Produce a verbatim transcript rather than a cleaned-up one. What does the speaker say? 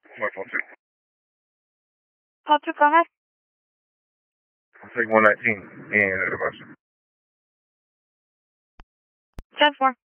My phone too. Call two, go ahead. I'll take one nineteen and the bus. ten four.